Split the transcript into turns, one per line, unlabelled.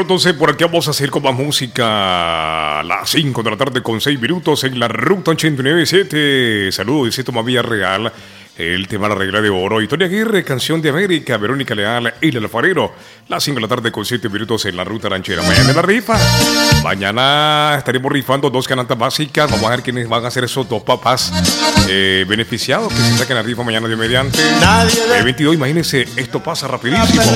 Bueno, entonces por aquí vamos a seguir con más música. A las 5 de la tarde con 6 minutos en la ruta 89.7. Saludos, dice Tomás Villarreal. El tema La Regla de Oro. Historia Aguirre, Canción de América. Verónica Leal y El Alfarero. Las 5 de la tarde con 7 minutos en la ruta ranchera. Mañana en la rifa. Mañana estaremos rifando 2 canastas básicas. Vamos a ver quiénes van a hacer esos 2 papás beneficiados que se saquen la rifa mañana de mediante. El 22, imagínense, esto pasa rapidísimo.